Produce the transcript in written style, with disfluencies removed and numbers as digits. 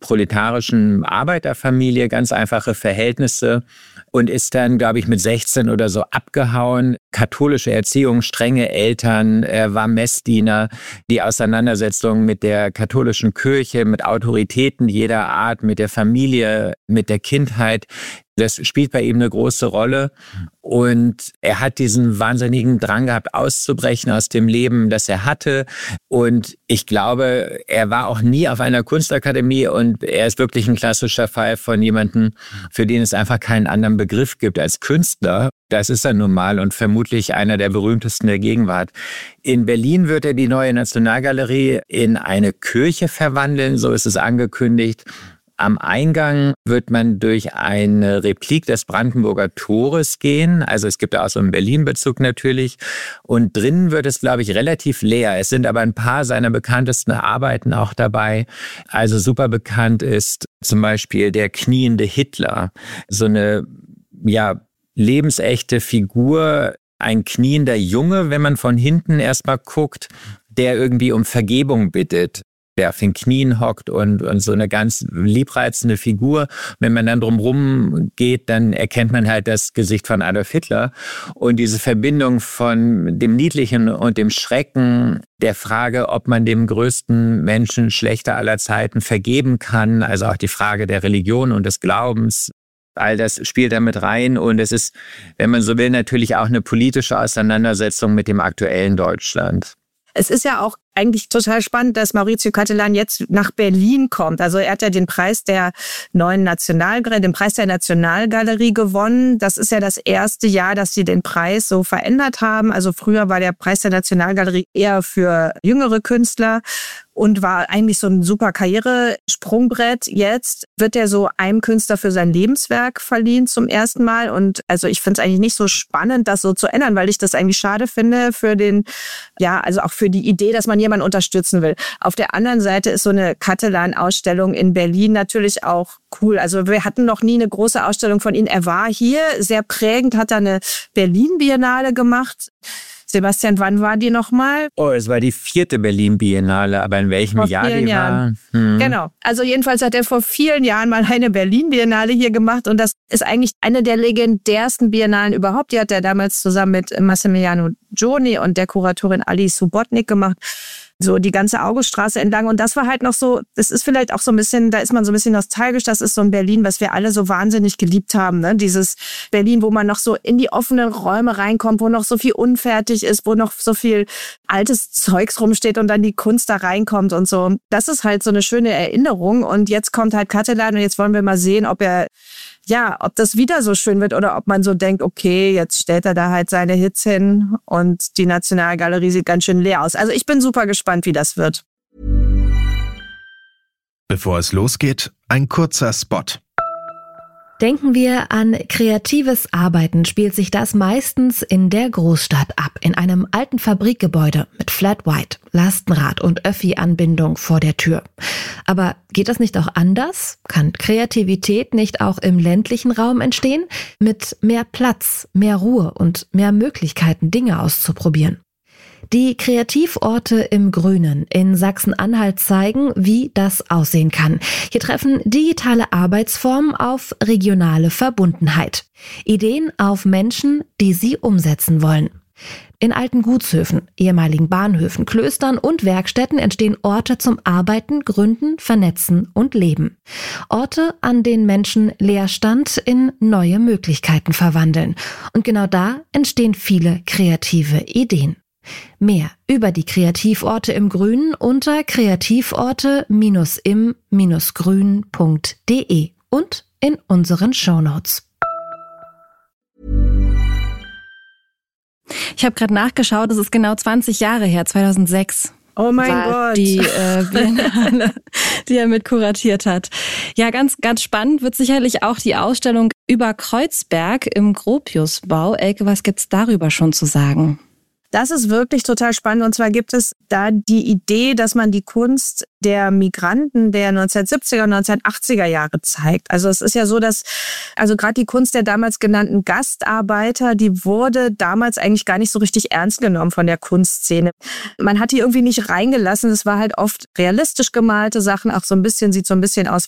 proletarischen Arbeiterfamilie, ganz einfache Verhältnisse und ist dann, glaube ich, mit 16 oder so abgehauen. Katholische Erziehung, strenge Eltern, er war Messdiener. Die Auseinandersetzung mit der katholischen Kirche, mit Autoritäten jeder Art, mit der Familie, mit der Kindheit, das spielt bei ihm eine große Rolle. Und er hat diesen wahnsinnigen Drang gehabt, auszubrechen aus dem Leben, das er hatte. Und ich glaube, er war auch nie auf einer Kunstakademie und er ist wirklich ein klassischer Fall von jemandem, für den es einfach keinen anderen Begriff gibt als Künstler. Das ist er nun mal und vermutlich einer der berühmtesten der Gegenwart. In Berlin wird er die Neue Nationalgalerie in eine Kirche verwandeln, so ist es angekündigt. Am Eingang wird man durch eine Replik des Brandenburger Tores gehen. Also es gibt auch so einen Berlin-Bezug natürlich. Und drinnen wird es, glaube ich, relativ leer. Es sind aber ein paar seiner bekanntesten Arbeiten auch dabei. Also super bekannt ist zum Beispiel der kniende Hitler. So eine, lebensechte Figur, ein kniender Junge, wenn man von hinten erstmal guckt, der irgendwie um Vergebung bittet, der auf den Knien hockt und so eine ganz liebreizende Figur. Wenn man dann drumherum geht, dann erkennt man halt das Gesicht von Adolf Hitler. Und diese Verbindung von dem Niedlichen und dem Schrecken, der Frage, ob man dem größten Menschen schlechter aller Zeiten vergeben kann, also auch die Frage der Religion und des Glaubens, all das spielt da mit rein. Und es ist, wenn man so will, natürlich auch eine politische Auseinandersetzung mit dem aktuellen Deutschland. Es ist ja auch eigentlich total spannend, dass Maurizio Cattelan jetzt nach Berlin kommt. Also er hat ja den Preis der neuen Nationalgalerie, den Preis der Nationalgalerie gewonnen. Das ist ja das erste Jahr, dass sie den Preis so verändert haben. Also früher war der Preis der Nationalgalerie eher für jüngere Künstler und war eigentlich so ein super Karrieresprungbrett. Jetzt wird er so einem Künstler für sein Lebenswerk verliehen zum ersten Mal. Und also ich finde es eigentlich nicht so spannend, das so zu ändern, weil ich das eigentlich schade finde für den, also auch für die Idee, dass man jemanden unterstützen will. Auf der anderen Seite ist so eine Cattelan-Ausstellung in Berlin natürlich auch cool. Also wir hatten noch nie eine große Ausstellung von ihm. Er war hier sehr prägend, hat da eine Berlin-Biennale gemacht. Sebastian, wann war die nochmal? Oh, es war die 4. Berlin-Biennale, aber in welchem Jahr die war? Genau. Also jedenfalls hat er vor vielen Jahren mal eine Berlin-Biennale hier gemacht und das ist eigentlich eine der legendärsten Biennalen überhaupt. Die hat er damals zusammen mit Massimiliano Gioni und der Kuratorin Alice Subotnik gemacht. So die ganze Auguststraße entlang. Und das war halt noch so, das ist vielleicht auch so ein bisschen, da ist man so ein bisschen nostalgisch. Das ist so ein Berlin, was wir alle so wahnsinnig geliebt haben. Ne? Dieses Berlin, wo man noch so in die offenen Räume reinkommt, wo noch so viel unfertig ist, wo noch so viel altes Zeugs rumsteht und dann die Kunst da reinkommt und so. Das ist halt so eine schöne Erinnerung. Und jetzt kommt halt Cattelan und jetzt wollen wir mal sehen, ob das wieder so schön wird oder ob man so denkt, okay, jetzt stellt er da halt seine Hits hin und die Nationalgalerie sieht ganz schön leer aus. Also ich bin super gespannt, wie das wird. Bevor es losgeht, ein kurzer Spot. Denken wir an kreatives Arbeiten, spielt sich das meistens in der Großstadt ab, in einem alten Fabrikgebäude mit Flat White, Lastenrad und Öffi-Anbindung vor der Tür. Aber geht das nicht auch anders? Kann Kreativität nicht auch im ländlichen Raum entstehen? Mit mehr Platz, mehr Ruhe und mehr Möglichkeiten, Dinge auszuprobieren. Die Kreativorte im Grünen in Sachsen-Anhalt zeigen, wie das aussehen kann. Hier treffen digitale Arbeitsformen auf regionale Verbundenheit. Ideen auf Menschen, die sie umsetzen wollen. In alten Gutshöfen, ehemaligen Bahnhöfen, Klöstern und Werkstätten entstehen Orte zum Arbeiten, Gründen, Vernetzen und Leben. Orte, an denen Menschen Leerstand in neue Möglichkeiten verwandeln. Und genau da entstehen viele kreative Ideen. Mehr über die Kreativorte im Grünen unter kreativorte-im-grün.de und in unseren Shownotes. Ich habe gerade nachgeschaut, es ist genau 20 Jahre her, 2006. Oh mein Gott. Die Biennale, die er mit kuratiert hat. Ja, ganz, ganz spannend wird sicherlich auch die Ausstellung über Kreuzberg im Gropiusbau. Elke, was gibt's darüber schon zu sagen? Das ist wirklich total spannend. Und zwar gibt es da die Idee, dass man die Kunst der Migranten der 1970er und 1980er Jahre zeigt. Also es ist ja so, dass gerade die Kunst der damals genannten Gastarbeiter, die wurde damals eigentlich gar nicht so richtig ernst genommen von der Kunstszene. Man hat die irgendwie nicht reingelassen. Es war halt oft realistisch gemalte Sachen, auch sieht so ein bisschen aus